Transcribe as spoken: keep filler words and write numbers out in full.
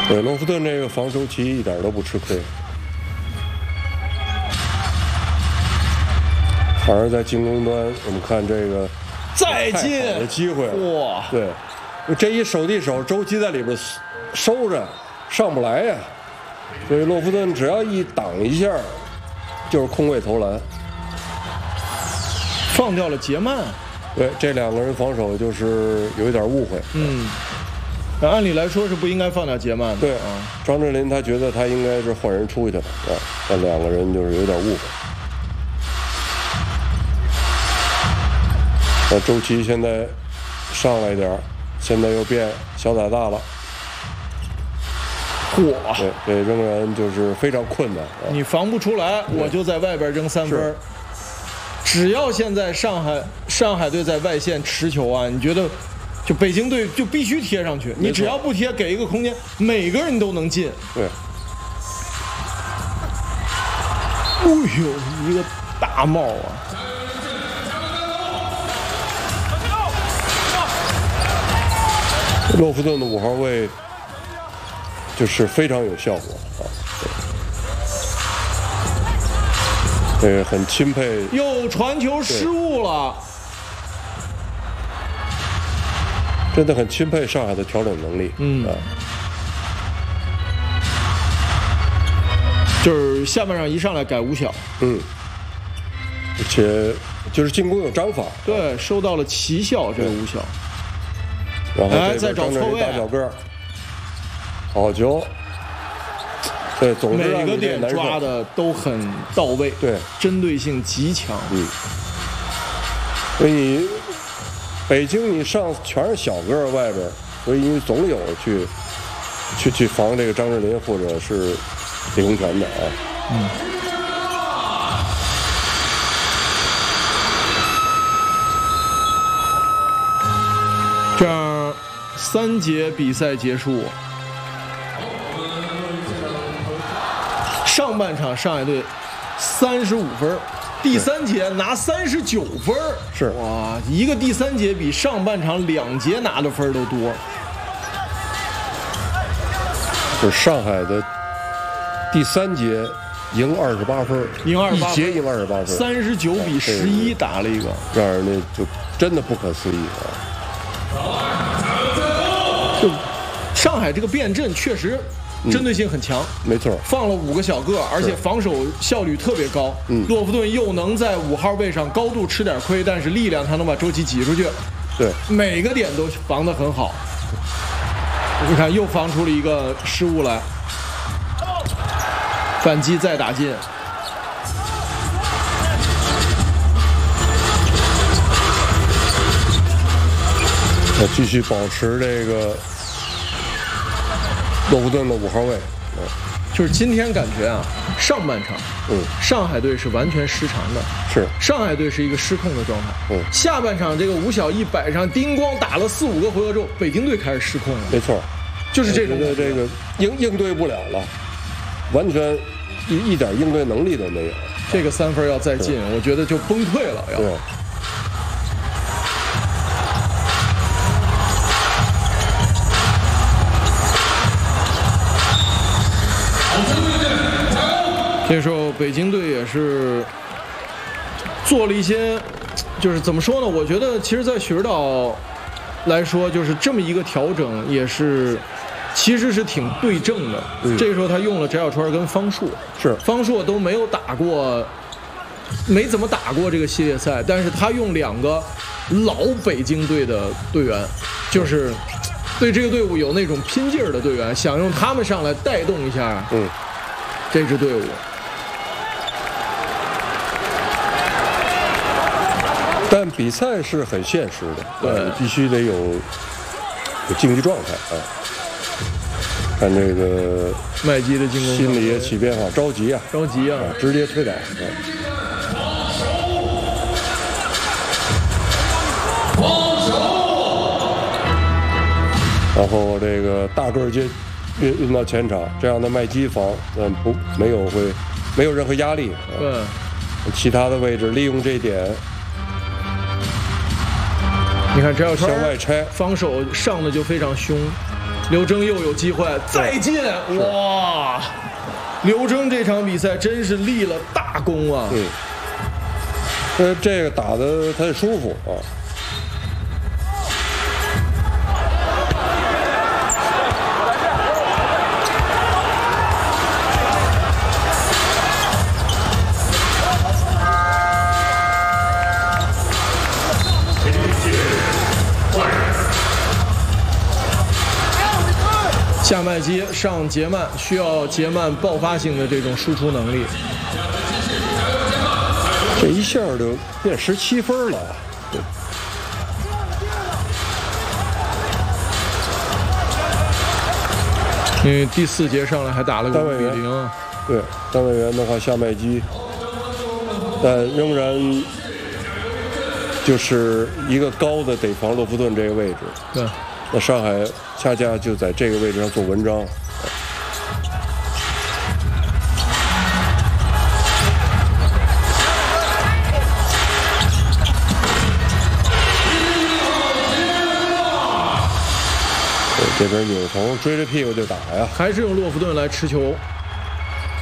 对，洛夫顿这个防周琦一点都不吃亏，反而在进攻端，我们看这个再进的机会， 哇！ 对，这一手递手，周琦在里边收着，上不来呀。所以洛夫顿只要一挡一下，就是空位投篮， 放掉了杰曼。 对，这两个人防守就是有一点误会。 嗯。那按理来说是不应该放掉杰曼的。 对啊， 张智霖他觉得他应该是换人出去的啊，但两个人就是有点误会。那周琦现在上来一点，现在又变小打大了。 嚯！ 对，这仍然就是非常困难。啊、 你防不出来，我就在外边扔三分。只要现在上海上海队在外线持球啊，你觉得？就北京队就必须贴上去，你只要不贴，给一个空间，每个人都能进。 对。 哎呦，一个大帽啊！ 洛夫顿的五号位就是非常有效果啊，这个很钦佩。 又传球失误了。 真的很钦佩上海的调整能力， 嗯， 啊， 就是下半场一上来改五小， 嗯，而且就是进攻有章法， 对，收到了奇效这个五小， 然后哎，再找错位， 大小个儿，好球，对，总之每个点抓的都很到位， 对， 针对性极强， 嗯，所以你。北京你上全是小个儿外边，所以你总有去去去防这个张智霖或者是李洪权的啊。 嗯。这样三节比赛结束，上半场上海队三十五分。第三节拿三十九分， 是哇，一个第三节比上半场两节拿的分都多。 就是上海的第三节赢二十八分， 赢二十八， 一节赢二十八分， 三十九比十一打了一个， 让人家就真的不可思议啊！就上海这个变阵确实。针对性很强， 嗯、没错， 放了五个小个，而且防守效率特别高。 嗯， 洛夫顿又能在五号位上高度吃点亏，但是力量他能把周琦挤出去。 对， 每个点都防得很好。你看，又防出了一个失误来，反击再打进。 要继续保持这个。洛夫顿的五号位，嗯， 就是今天感觉啊，上半场， 嗯， 上海队是完全失常的， 是上海队是一个失控的状态， 嗯， 下半场这个五小一摆上，叮咣打了四五个回合之后，北京队开始失控了， 没错， 就是这种的这个应应对不了了，完全一一点应对能力都没有。 这个三分要再进，我觉得就崩溃了，要。 对。 这时候北京队也是做了一些，就是怎么说呢？我觉得其实，在许指导来说，就是这么一个调整，也是其实是挺对症的。嗯、这个时候他用了翟小川跟方硕， 是方硕都没有打过，没怎么打过这个系列赛，但是他用两个老北京队的队员，就是对这个队伍有那种拼劲儿的队员，想用他们上来带动一下， 嗯， 这支队伍。 但比赛是很现实的，对，必须得有有竞技状态啊。看这个麦基的进攻心里也起变化，着急啊， 着急啊， 啊直接推倒。然后这个大个儿接运运到前场，这样的麦基防，嗯，不没有会没有任何压力。 对， 其他的位置利用这一点。 你看翟小川向外拆， 防守上的就非常凶。 刘铮又有机会再进，哇！刘铮这场比赛真是立了大功啊！ 嗯，呃，这个打的他也舒服啊。 下麦基上杰曼，需要杰曼爆发性的这种输出能力。 这一下就变十七分了。 因为第四节上来还打了个五比零。 对，单位员的话下麦基，但仍然就是一个高的得防洛夫顿这个位置。 对。 那上海恰恰就在这个位置上做文章。这边纽童追着屁股就打呀， 还是用洛夫顿来持球。